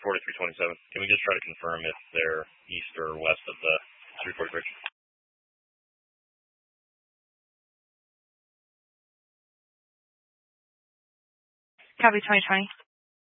4327. Can we just try to confirm if they're east or west of the Shreveport Bridge? Copy 2020.